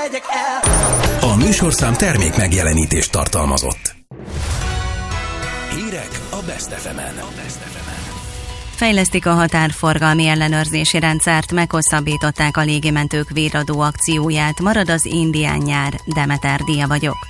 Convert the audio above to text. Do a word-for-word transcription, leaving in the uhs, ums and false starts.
megyek el. A műsorszám termék megjelenítést tartalmazott. Hírek a Best ef emen. Fejlesztik a határforgalmi ellenőrzési rendszert, meghosszabbították a légimentők véradó akcióját, marad az indián nyár, Demeter Dia vagyok.